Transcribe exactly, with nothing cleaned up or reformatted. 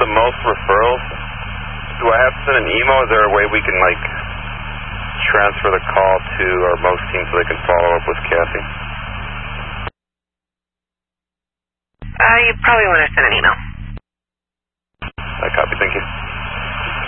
most referrals. Do I have to send an email? Is there a way we can, like, transfer the call to our most team so they can follow up with Kathy? Uh, you probably want to send an email. I copy, thank you.